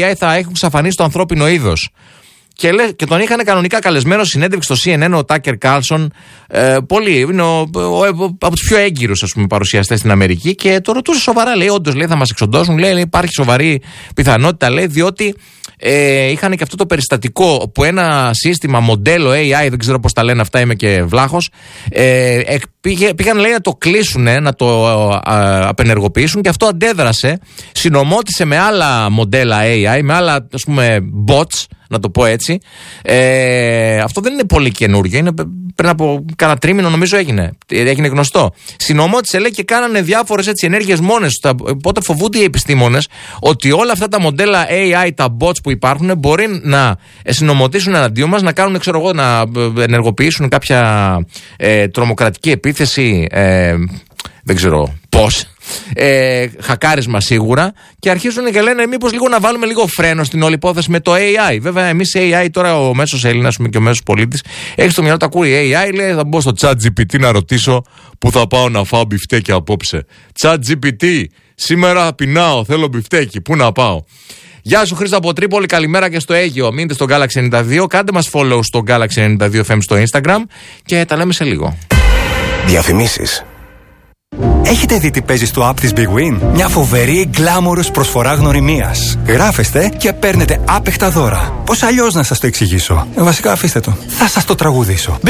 AI θα έχουν εξαφανίσει το ανθρώπινο είδος. Και τον είχαν κανονικά καλεσμένο συνέντευξη στο CNN ο Τάκερ Κάρλσον. Είναι από τους πιο έγκυρους, ας πούμε, παρουσιαστές στην Αμερική. Και το ρωτούσε σοβαρά, λέει: όντως, λέει, θα μας εξοντώσουν. Λέει: υπάρχει σοβαρή πιθανότητα, λέει, διότι είχαν και αυτό το περιστατικό που ένα σύστημα μοντέλο AI, δεν ξέρω πώς τα λένε αυτά, είμαι και βλάχος, πήγαν, λέει, να το κλείσουν, να το απενεργοποιήσουν, και αυτό αντέδρασε, συνομώτησε με άλλα μοντέλα AI, με άλλα, ας πούμε, bots, να το πω έτσι. Αυτό δεν είναι πολύ καινούριο. Είναι πριν από κάνα τρίμηνο, νομίζω, έγινε γνωστό. Συνομώτησε, λέει, και κάνανε διάφορες ενέργειες μόνες. Οπότε φοβούνται οι επιστήμονες ότι όλα αυτά τα μοντέλα AI, τα bots που υπάρχουν, μπορεί να συνομωτήσουν εναντίον μας, να κάνουν, ξέρω εγώ, να ενεργοποιήσουν κάποια τρομοκρατική επίθεση. Δεν ξέρω πώς. Χακάρισμα σίγουρα, και αρχίζουν και λένε μήπως λίγο να βάλουμε λίγο φρένο στην όλη υπόθεση με το AI. Βέβαια, εμείς AI τώρα, ο μέσος Έλληνας και ο μέσος πολίτης, έχει στο μυαλό του, ακούει AI, λέει: θα μπω στο ChatGPT να ρωτήσω πού θα πάω να φάω μπιφτέκι απόψε. ChatGPT, σήμερα πεινάω, θέλω μπιφτέκι, πού να πάω. Γεια σου, Χρήστο από Τρίπολη, καλημέρα και στο Αίγυο. Μείνετε στο Galaxy 92, κάντε μας follow στο Galaxy 92 FM στο Instagram και τα λέμε σε λίγο. Διαφημίσεις. Έχετε δει τι παίζει στο app της Big Win? Μια φοβερή γκλάμορος προσφορά γνωριμίας. Γράφεστε και παίρνετε άπεχτα δώρα. Πώς αλλιώς να σας το εξηγήσω? Βασικά, αφήστε το. Θα σας το τραγουδήσω.